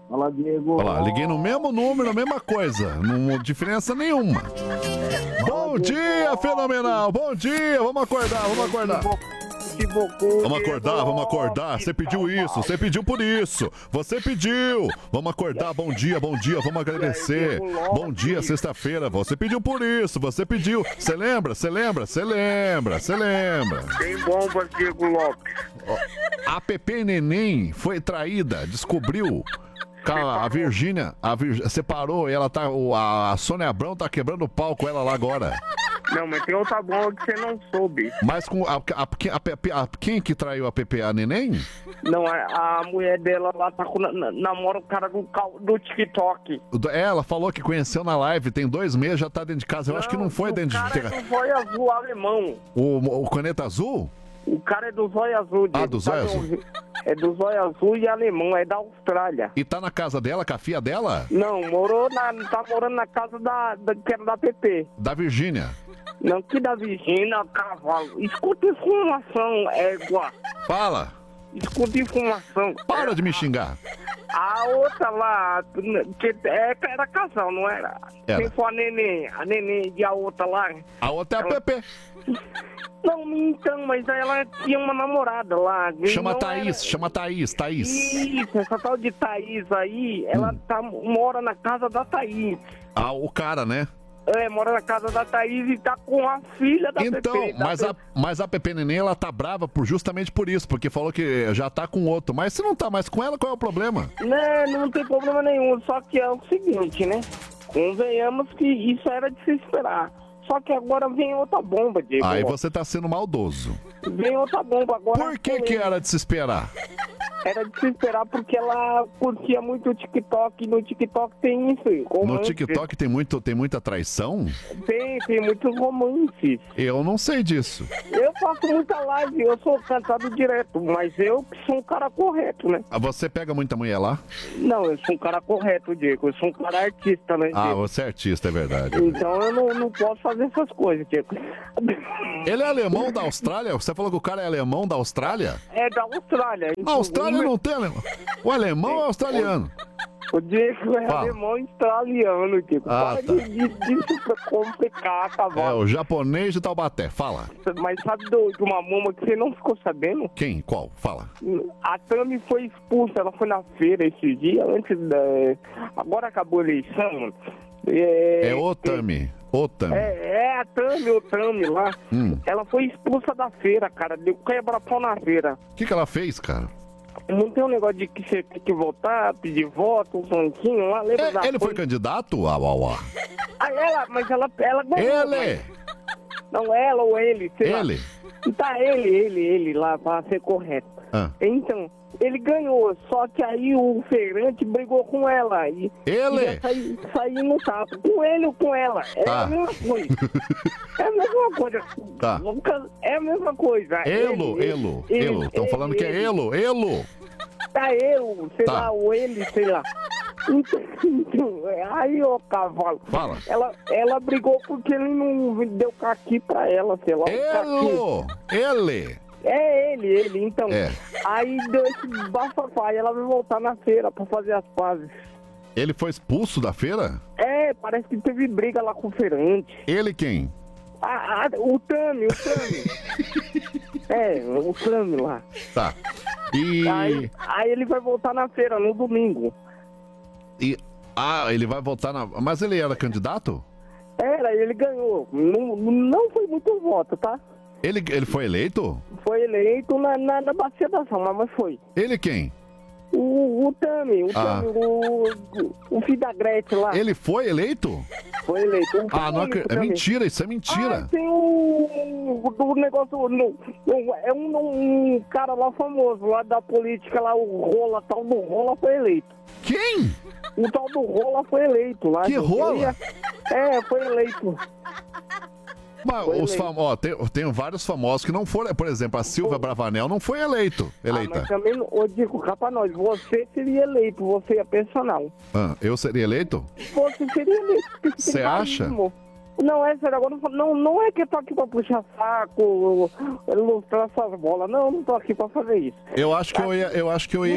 Fala, Diego. Olha lá, liguei no mesmo número, mesma coisa. Não diferença nenhuma. Bom dia, fenomenal. Bom dia. Vamos acordar, vamos acordar. Vamos acordar. Você pediu isso, você pediu por isso. Você pediu. Vamos acordar, bom dia, vamos agradecer. Bom dia, sexta-feira. Você pediu por isso, você pediu. Você lembra? Tem bomba, Diego Lopes. A Pepe Neném foi traída, descobriu. A Virgínia separou e ela tá. A Sônia Abrão tá quebrando o pau com ela lá agora. Não, mas tem outra bomba que você não soube. Mas com quem que traiu a Pepe? A Neném? Não, a mulher dela lá tá com, namora o cara do TikTok. Ela falou que conheceu na live, tem 2 meses, já tá dentro de casa. Eu acho que não foi dentro de casa. O cara é do zóio azul alemão. O caneta azul? O cara é do zóio azul. Ah, do zóio azul? É do zóio azul e alemão, é da Austrália. E tá na casa dela, com a filha dela? Não, tá morando na casa que era da PP. Da Virgínia. Não, que da Virgínia, cavalo. Escuta informação, égua. Fala. Escuta informação. Para de me xingar. A outra lá, que era casal, não era? Era. Quem foi a neném e a outra lá? A outra é a Pepe. Não, então, mas ela tinha uma namorada lá. Chama Thaís. Isso, essa tal de Thaís aí, ela mora na casa da Thaís. Ah, o cara, né? Mora na casa da Thaís e tá com a filha da Então, Pepe. mas a Pepe Neném, ela tá brava justamente por isso, porque falou que já tá com outro. Mas se não tá mais com ela, qual é o problema? Não tem problema nenhum, só que é o seguinte, né? Convenhamos que isso era de se esperar. Só que agora vem outra bomba, Diego. Aí você tá sendo maldoso. Vem outra bomba agora. Por que era de se esperar? Era de se esperar porque ela curtia muito o TikTok. E no TikTok tem isso. No TikTok tem muita traição? Tem muitos romances. Eu não sei disso. Eu faço muita live, eu sou cantado direto, mas eu sou um cara correto, né? Você pega muita mulher lá? Não, eu sou um cara correto, Diego. Eu sou um cara artista, né, Diego? Ah, você é artista, é verdade. Então eu não posso fazer essas coisas, Diego. Ele é alemão da Austrália? Você falou que o cara é alemão da Austrália? É da Austrália. Na Austrália não tem alemão. O alemão é australiano. O Diego é alemão e australiano, Diego. Ah, Para disso complicar, cavalo. É o japonês de Taubaté, fala. Mas sabe de uma bomba que você não ficou sabendo? Quem? Qual? Fala. A Tami foi expulsa, ela foi na feira esses dias, agora acabou a eleição. O Tami. É a Tami lá. Ela foi expulsa da feira, cara. Deu quebra-pau na feira. O que ela fez, cara? Não tem um negócio de que você tem que votar, pedir voto, um santinho lá, lembra? Ele foi candidato? Mas ela ganhou. Ele! Não, ela ou ele, sei lá. Ele? Tá, ele lá, pra ser correto. Então, ele ganhou, só que aí o feirante brigou com ela. Ele? Saiu no tapa. Com ele ou com ela. É a mesma coisa. É a mesma coisa. Tá. É a mesma coisa. Elo. Estão falando que é Elo. Tá, sei lá, ou ele, sei lá. Então, aí, ô cavalo. Fala. Ela brigou porque ele não deu caqui pra ela, sei lá. Ele. É ele, então. É. Aí deu esse bafafá e ela vai voltar na feira pra fazer as pazes. Ele foi expulso da feira? Parece que teve briga lá com o feirante. Ele quem? O Tami. O Tami lá. Tá. E... Aí ele vai voltar na feira no domingo. Ele vai voltar na... Mas ele era candidato? Ele ganhou. Não foi muito voto, tá? Ele foi eleito? Foi eleito na Bacia da Sal, mas foi. Ele quem? O Tami, o filho da Gretchen lá. Ele foi eleito? Foi eleito. É mentira, isso é mentira. Tem o negócio, é um cara lá famoso, lá da política, lá, o Rola, tal do Rola foi eleito. Quem? O tal do Rola foi eleito lá. Que Rola? Foi eleito. Mas tem vários famosos que não foram. Por exemplo, a Silvia Bravanel não foi eleita. Mas também, eu digo cá pra nós, você seria eleito, você é personal. Eu seria eleito? Você seria eleito. Você acha? Não, é sério, agora não é que eu tô aqui pra puxar saco, ilustrar essas bolas. Não tô aqui pra fazer isso. Eu acho que eu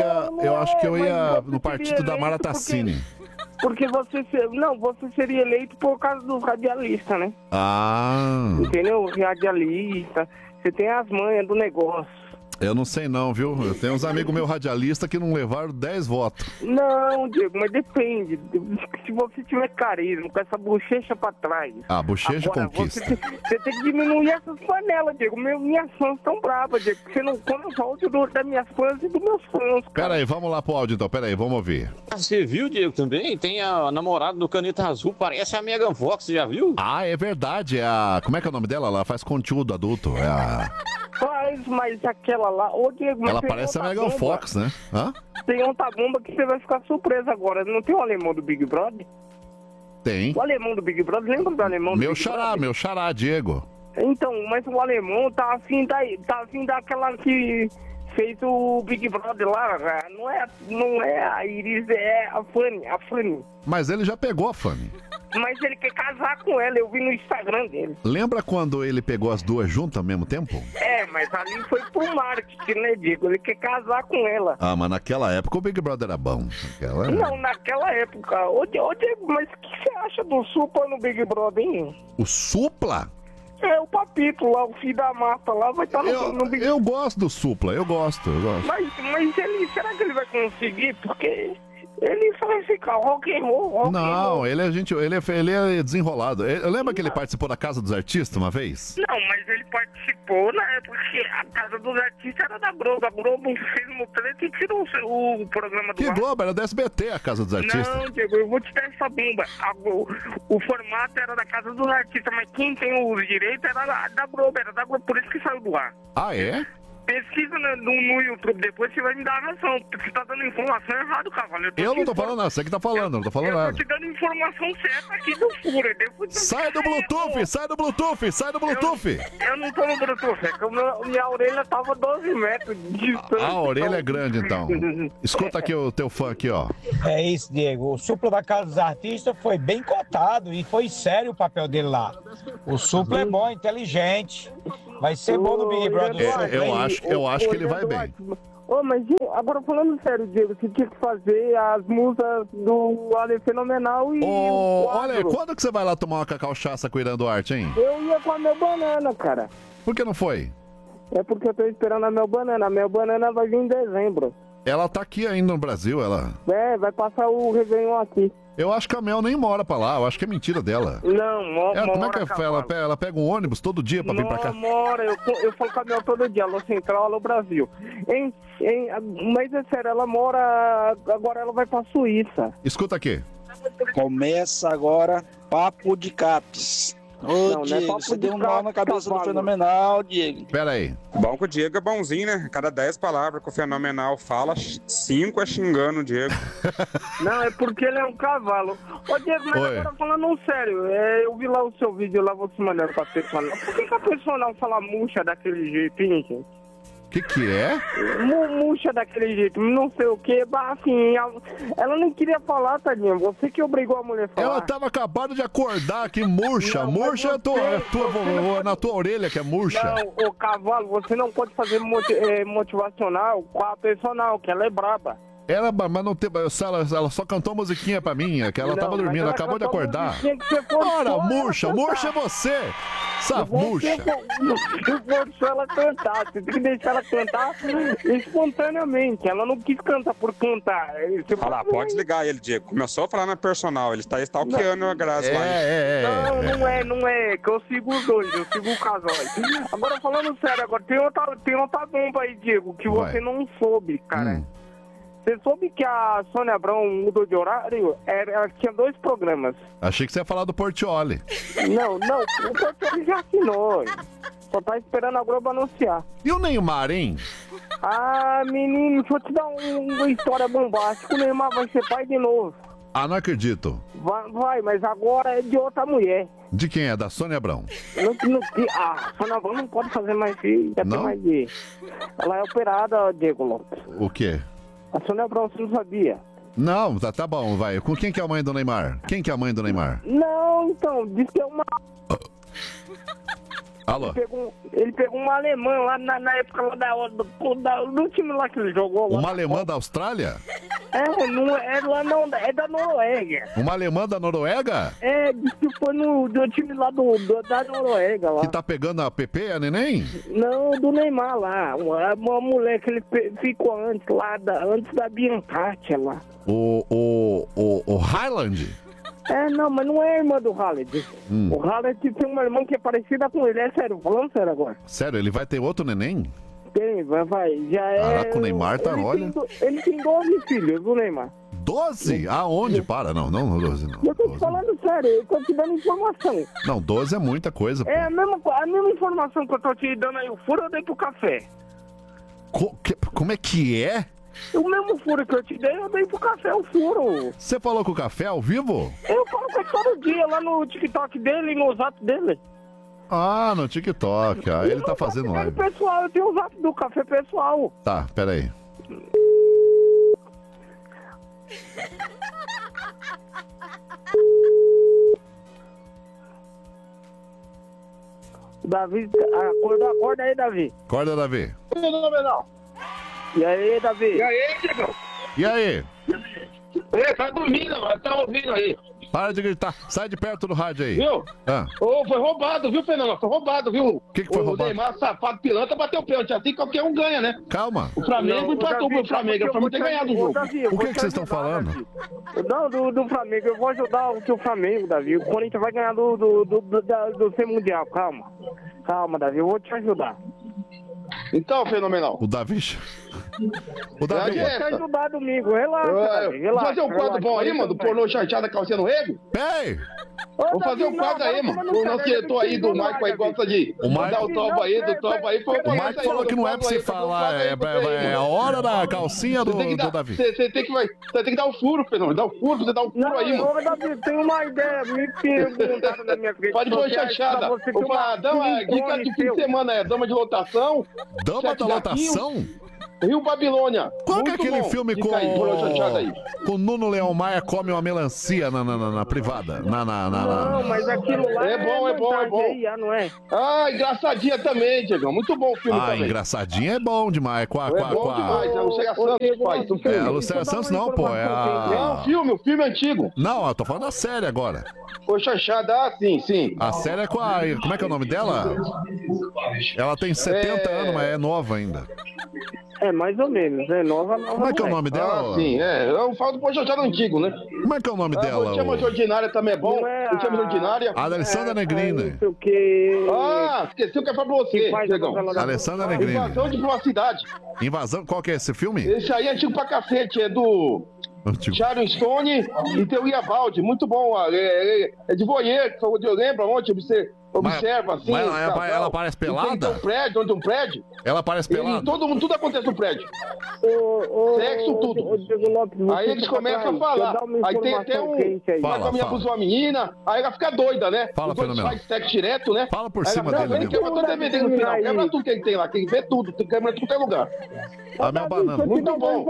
ia no partido da Mara Tassini. Porque você seria eleito por causa dos radialistas, né? Ah. Entendeu? Radialista, você tem as manhas do negócio. Eu não sei não, viu? Eu tenho uns amigos meus radialistas que não levaram 10 votos. Não, Diego, mas depende. Se você tiver carisma, com essa bochecha pra trás. Ah, bochecha agora, conquista. Você tem que diminuir essas panelas, Diego. Minhas fãs estão bravas, Diego. Você não come o áudio das minhas fãs e dos meus fãs. Pera aí, vamos lá pro áudio então. Pera aí, vamos ouvir. Você viu, Diego, também? Tem a namorada do Caneta Azul, parece a Megan Fox, você já viu? Ah, é verdade. É a... Como é que é o nome dela? Ela faz conteúdo adulto. É a... Faz, mas aquela lá... Ô, Diego, mas ela parece a Megan Fox, né? Hã? Tem outra bomba que você vai ficar surpresa agora. Não tem o alemão do Big Brother? Tem. O alemão do Big Brother, lembra do alemão do Big Brother? Meu xará, Diego. Então, mas o alemão tá afim daquela que fez o Big Brother lá, não é a Iris, é a Fanny. Mas ele já pegou a Fanny. Mas ele quer casar com ela, eu vi no Instagram dele. Lembra quando ele pegou as duas juntas ao mesmo tempo? É, mas ali foi pro marketing, né, Diego? Ele quer casar com ela. Ah, mas naquela época o Big Brother era bom. Não, naquela época. Ô, Diego, mas o que você acha do Supla no Big Brother, hein? O Supla? É, o Papito lá, o filho da Marta lá, vai estar no Big Brother. Eu gosto do Supla, eu gosto. Mas ele, será que ele vai conseguir? Porque... ele vai ficar rock and roll. Não, ele é desenrolado. Lembra que ele participou da Casa dos Artistas uma vez? Não, mas ele participou na época que a Casa dos Artistas era da Globo. A Globo fez um treta e tirou o programa do Que Globo? Era da SBT, a Casa dos Artistas. Não, Diego, eu vou te dar essa bomba. O formato era da Casa dos Artistas, mas quem tem os direitos era da Globo, por isso que saiu do ar. Ah, é? Pesquisa no YouTube, depois você vai me dar a razão. Você tá dando informação errada, cavalo. Eu não tô falando nada, você que tá falando, não tô falando nada. Eu tô te dando informação certa aqui do furo. Sai do Bluetooth, sai do Bluetooth, sai do Bluetooth. Eu não tô no Bluetooth, é que minha orelha tava 12 metros de distância. A orelha é grande, então. Escuta aqui o teu fã aqui, ó. É isso, Diego. O Supla da Casa dos Artistas foi bem cotado e foi sério o papel dele lá. O Supla é bom, inteligente. Vai ser bom no Big Brother. Eu acho que ele vai bem. Ô, mas agora falando sério, Diego, você tinha que fazer as musas do Ale Fenomenal e... olha, quando que você vai lá tomar uma cacau-chaça com o Irã Duarte, hein? Eu ia com a Mel Banana, cara. Por que não foi? É porque eu tô esperando a Mel Banana. A Mel Banana vai vir em dezembro. Ela tá aqui ainda no Brasil, ela... É, vai passar o Réveillon aqui. Eu acho que a Mel nem mora pra lá, eu acho que é mentira dela. Não, mora. Como é que ela pega um ônibus todo dia pra vir pra cá? Mora, eu falo com a Mel todo dia, Alô Central, Alô Brasil. Mas é sério, ela mora, agora ela vai pra Suíça. Escuta aqui. Começa agora Papo de Caps. Ô, Diego, você deu um mal na cabeça do Fenomenal, Diego. Pera aí. Bom que o Diego é bonzinho, né? Cada 10 palavras que o Fenomenal fala, 5 é xingando o Diego. Não, é porque ele é um cavalo. Ô, Diego, mas agora falando sério, eu vi lá o seu vídeo lá, você mandando pra personal. Por que a personal fala murcha daquele jeito, hein, gente? Que é? Murcha daquele jeito, não sei o que, assim, ela nem queria falar, tadinha, você que obrigou a mulher a falar. Ela tava acabando de acordar aqui, murcha, murcha na tua orelha que é murcha. Não, ô cavalo, você não pode fazer motivacional com a personal, que ela é braba. Mas não tem, ela só cantou musiquinha pra mim, que ela tava dormindo, ela acabou de acordar. Ora, murcha é você! Essa murcha! Você forçou ela a cantar, você tem que deixar ela cantar espontaneamente. Ela não quis cantar por cantar. Olha lá, pode desligar ele, Diego. Começou a falar na personal, ele está stalkeando a Graça lá. Não é, que eu sigo os dois, eu sigo o casal. Agora, falando sério, agora tem outra bomba aí, Diego, que você não soube, cara. Você soube que a Sônia Abrão mudou de horário? Ela tinha 2 programas. Achei que você ia falar do Portiolli. Não, o Portiolli já assinou. Só tá esperando a Globo anunciar. E o Neymar, hein? Ah, menino, deixa eu te dar uma história bombástica. O Neymar vai ser pai de novo. Ah, não acredito. Vai, mas agora é de outra mulher. De quem é? Da Sônia Abrão? A Sônia Abrão não pode fazer mais filho. Já tem mais de... Ela é operada, Diego Lopes. O quê? A Sônia Abrão, você não sabia? Não, tá bom, vai. Com quem que é a mãe do Neymar? Quem que é a mãe do Neymar? Não, então, diz que é uma... Alô? Ele pegou uma alemã lá na época lá do time lá que ele jogou. Lá. Uma alemã da Austrália? Não é lá não, é da Noruega. Uma alemã da Noruega? Diz que foi do time lá da Noruega lá. Que tá pegando a Pepe, a neném? Não, do Neymar lá. Uma mulher que ele ficou antes lá, antes da Biancatia lá. O Highland? Não, mas não é irmã do Haaland. O Haaland tem uma irmã que é parecida com ele, é sério, falando sério agora. Sério, ele vai ter outro neném? Tem, vai, já é... Caraca, o Neymar tá, olha... Ele tem 12 filhos, o Neymar. 12? Aonde? Para, não, 12 não. Eu tô te falando sério, eu tô te dando informação. Não, 12 é muita coisa, pô. A mesma informação que eu tô te dando aí, o furo eu dei pro café. Como é que é? O mesmo furo que eu te dei, eu dei pro café, o furo. Você falou com o café ao vivo? Eu falo com ele todo dia, lá no TikTok dele e no zap dele. Ah, no TikTok. Ele tá fazendo live. Pessoal, eu tenho o zap do café pessoal. Tá, peraí. Davi, acorda aí, Davi. Acorda, Davi. Fenomenal. E aí, Davi? E aí, Diego? E aí? Tá dormindo, mano. Tá ouvindo aí. Para de gritar. Sai de perto do rádio aí. Viu? Foi roubado, viu, Fernando? Foi roubado, viu? O que foi roubado? O Neymar, safado, pilantra, bateu o pênalti. Assim qualquer um ganha, né? Calma. O Flamengo empatou pro Flamengo. O Flamengo tem ganhado o jogo. O que vocês estão falando? Não, do Flamengo. Eu vou ajudar o Flamengo, Davi. O Corinthians vai ganhar do Sem Mundial. Calma, Davi. Eu vou te ajudar. Então, Fenomenal. O Davi... Eu vou te ajudar domingo. Relaxa. Vamos fazer um quadro bom aí, mano? Do pornô chanchada calcinha no rego? Ei! Vamos fazer um quadro aí, mano. O nosso diretor aí do Michael aí gosta de dar o topo aí, do topo aí. O Michael falou que não é pra você falar, é a hora da calcinha do Davi. Você tem que dar o furo, Fernando. Dá o furo, você dá o furo aí, mano. Davi, tem uma ideia. Me perguntaram na minha frente. Pode pôr chanchada. Dica de fim de semana é dama de lotação. Dama da lotação? Rio Babilônia. Qual que é aquele filme com o Nuno Leão Maia come uma melancia na privada? Não, mas aquilo lá é bom. Aí, não é? Engraçadinha também, Diego. Muito bom o filme também. Engraçadinha é bom demais. É bom demais. É o Lucélia Santos que faz. A Lucélia Santos não, pô. O filme antigo. Não, eu tô falando da série agora. Ô, chanchada, sim. A série é com a... Como é que é o nome dela? Ela tem 70 anos, mas é nova ainda. Mais ou menos, nova. Como é que é o nome dela? Sim, eu falo do Pojojado antigo, né? Como é que é o nome dela? O Chama de Ordinária também é bom. O Chama de Ordinária. Alessandra Negrini. Esqueci o que é pra você, Diegão. Alessandra Negrini. Invasão de Privacidade. Invasão? Qual que é esse filme? Esse aí é antigo pra cacete, é do... Sharon Stone e tem o Iabaldi, muito bom. É de voyeur, eu lembro onde você observa assim. Mas ela parece pelada? Onde um prédio. Ela parece pelada? Tudo acontece no prédio. Sexo, tudo. Aí eles começam a falar. Aí tem até a minha abusou a menina, aí ela fica doida, né? Fala, Fenomenal. Faz sexo direto, né? Fala por cima dele. Quebra todo DVD no final. Quebra tudo que ele tem lá. Quem vê tudo. Quebra tudo em qualquer lugar. A minha banana. Muito bom.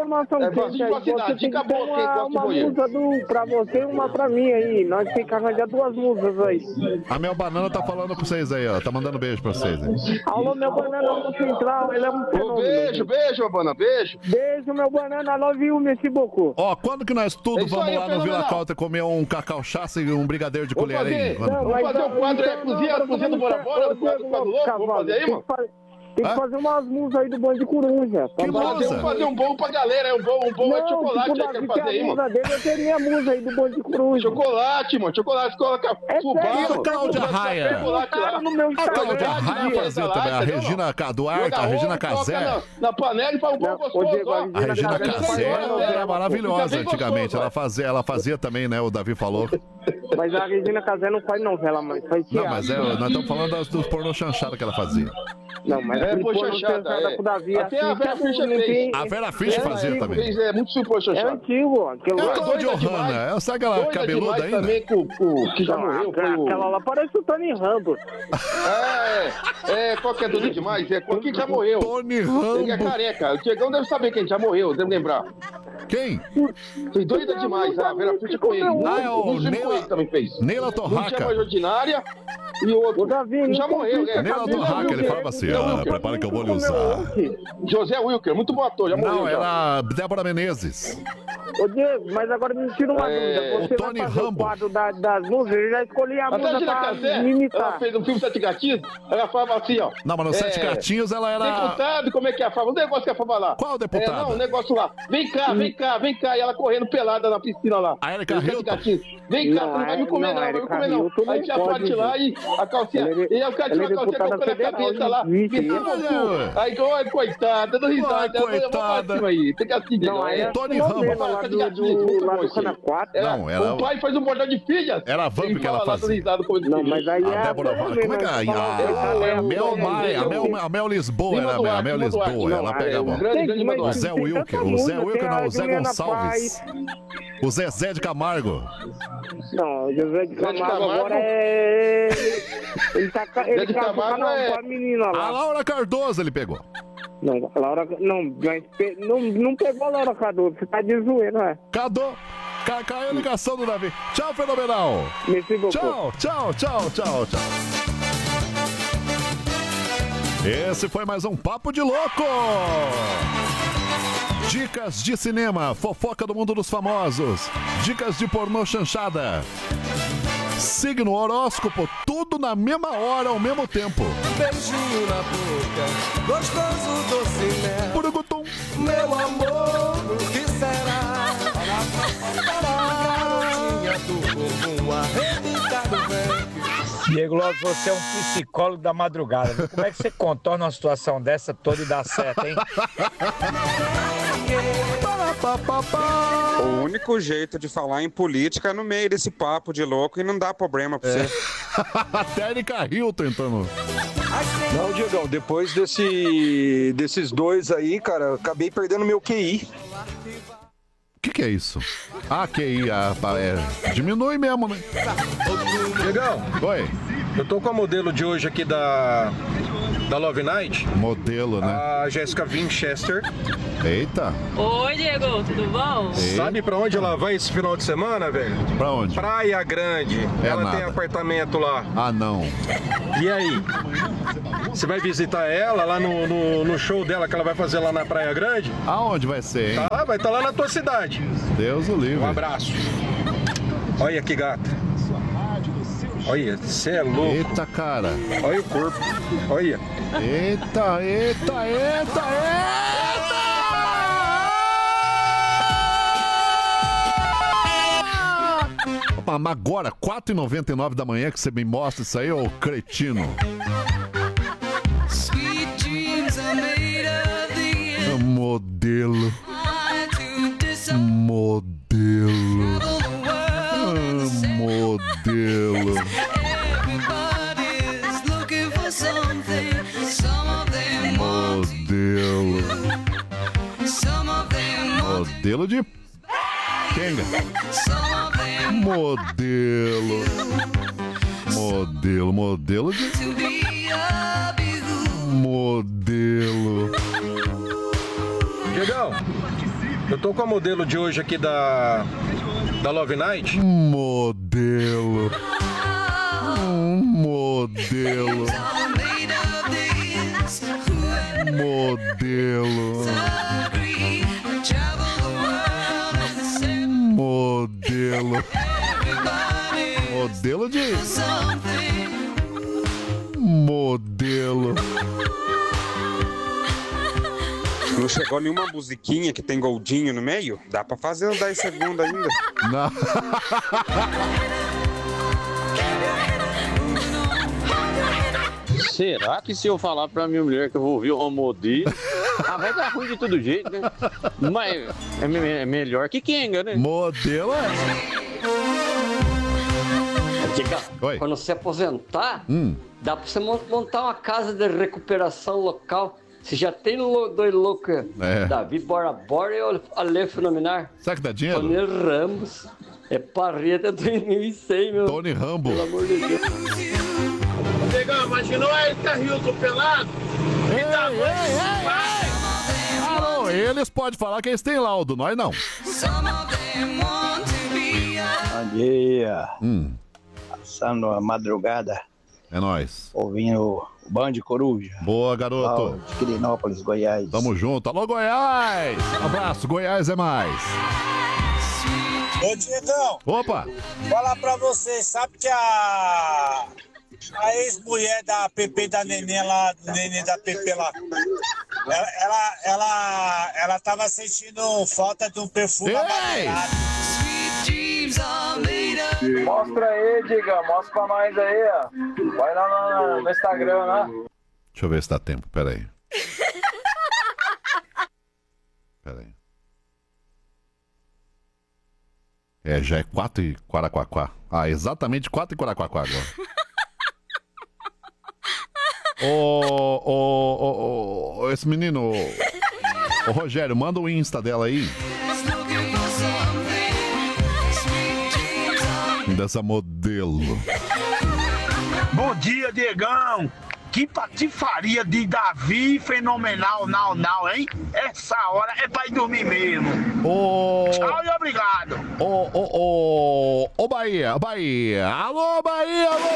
Dica boa quem gosta de voyeur. Uma musa pra você e uma pra mim aí. Nós temos que arranjar duas musas aí. A minha banana tá falando com vocês aí, ó. Tá mandando beijo pra vocês aí. Alô, meu banana no central, ele é um fenômeno. Beijo, meu banana, beijo. Beijo, meu banana, love you, merci beaucoup. Ó, quando que nós tudo vamos lá no Vila Calta comer um cacau chassa e um brigadeiro de colherinha? Vamos fazer o quadro aí, a cozinha do Bora Bora, do quadro louco, vamos fazer aí, mano? Tem que fazer umas musas aí do Bando de Coruja. Vamos fazer um bolo pra galera, um bolo de chocolate aí, quer fazer aí, mano? Eu tenho minha musa aí do Bando de Coruja. Chocolate, coloca fubá. A Cláudia Raia. A Cláudia Raia fazia também, a Regina Duarte, a Regina Casé. Na panela e faz um pão gostoso, ó. A Regina Casé era maravilhosa antigamente, ela fazia também, né, o Davi falou. Mas a Regina Casé não faz novela, mas faz teatro. Não, mas nós estamos falando dos pornô chanchada que ela fazia. Não, mas pô, chanchada. Até a Vera Fischer fez. A Vera Fischer fazia também. É muito super chanchada. É antigo. Então, Johanna, essa aquela cabeluda ainda? Também que já morreu. Aquela lá parece o Tony Rambo. Qual que é doido demais? É quem já morreu. Tony Rambo. Ele é careca. O Diegão deve saber quem já morreu, deve lembrar. Quem? Foi doida demais, a Vera Fischer com ele. O Neila também fez. Neila Torraca. Um tinha mais ordinária e o outro. Já morreu, né? Neila Torraca, ele falava assim, prepara que eu vou lhe usar. José Wilker, muito bom ator, já morreu. Não, era Débora Menezes. Ô Diego, mas agora me tira uma dúvida. Você o Tony vai fazer Rambo. O quadro das músicas, eu já escolhi a música pra imitar. Ela fez um filme Sete Gatinhos, ela falava assim, ó. Não, mas no Sete Gatinhos ela era... Deputado, como é que é a fama? O negócio que ela falava lá. Qual deputado? Não, o negócio lá. Vem cá, e ela correndo pelada na piscina lá. A Erika Hilton. Vem cá, tu não vai me comer não, vai me comer não. Aí tinha a parte lá e a calcinha. E aí o cara tinha uma calcinha colocando na cabeça lá. Aí, coitada, dando risada. Coitada. Tem que assistir. Não, aí é Tony Rambo. Não, era... O pai faz um bordão de filhas. Era a Vamp que ela fazia. Não, mas aí a Débora... Como é que a Mel Lisboa era a Mel Lisboa. Ela pegava o Zé Wilker. O Zé Wilker não, o Zé Gonçalves. O Zezé de Camargo. Não, o Zezé de Camargo agora é... Ele tá com a menina lá. A Laura Cardoso ele pegou. Não, a Laura... Não pegou a Laura Cardoso. Você tá de zoeira, não é? Caiu a ligação do Davi. Tchau, fenomenal. Tchau. Esse foi mais um Papo de Louco. Dicas de cinema, fofoca do mundo dos famosos, dicas de pornô chanchada, signo, horóscopo, tudo na mesma hora, ao mesmo tempo. Beijinho na boca, gostoso doce mel. Purugutum. Meu amor, o que será? Garotinha do bumbum arrebitado, velho. Diego Lopes, você é um psicólogo da madrugada. Como é que você contorna uma situação dessa toda e dá certo, hein? O único jeito de falar em política é no meio desse papo de louco e não dá problema pra você. Até Erika Hilton tentando. Não, Diegão, depois desses dois aí, cara, eu acabei perdendo meu QI. O que é isso? QI, diminui mesmo, né? Diegão. Oi. Eu tô com a modelo de hoje aqui da Love Night. Modelo, né? A Jéssica Winchester. Eita. Oi, Diego, tudo bom? Sabe pra onde ela vai esse final de semana, velho? Pra onde? Praia Grande. Ela tem apartamento lá. Ah, não. E aí? Você vai visitar ela lá no show dela que ela vai fazer lá na Praia Grande? Aonde vai ser, hein? Vai estar lá na tua cidade. Deus o livre. Um abraço. Olha que gata. Olha, você é louco. Eita, cara. Olha o corpo. Olha. Eita. Opa, mas agora, 4h99 da manhã que você me mostra isso aí, ô cretino. Modelo. Modelo de Kenga. Modelo de modelo. Diegão, eu tô com a modelo de hoje aqui da Love Night. Modelo. Modelo de modelo. Não chegou nenhuma musiquinha que tem goldinho no meio? Dá pra fazer uns 10 segundos ainda. Não. Será que se eu falar pra minha mulher que eu vou ouvir o modelo, vai dar ruim de todo jeito, né? Mas é melhor que Kenga, né? Modelo Diga, Oi. quando você aposentar, Dá pra você montar uma casa de recuperação local. Você já tem dois loucos. Davi Bora Bora e o Ale Fenomenal. Será que dá dinheiro? Tony Ramos. É Parreta 2100, meu. Tony Rambo. Pelo amor de Deus. Negão, imaginou ele carrinho pelado? Alô, eles podem falar que eles têm laudo, nós não. Bom dia. Passando a madrugada. É nóis. Ouvindo o Band Coruja. Boa, garoto. Lá de Quirinópolis, Goiás. Tamo junto. Alô, Goiás. Abraço, Goiás é mais. Ô, Diegão. Opa. Falar pra você, sabe que a ex-mulher da Pepe da Neném lá, do Neném da Pepe lá, ela tava sentindo falta de um perfume amadeirado. Mostra aí, Diga, mostra pra nós aí, ó. Vai lá no Instagram, lá. Deixa eu ver se dá tempo, peraí. Já é 4 e Quaraquaquá. Exatamente 4 e Quaraquaquá agora. Esse menino, ô Rogério, manda o Insta dela aí. Dessa modelo. Bom dia, Diegão. Que patifaria de Davi Fenomenal, não, hein? Essa hora é pra ir dormir mesmo. Tchau e obrigado. Ô, Bahia. Alô, Bahia, alô,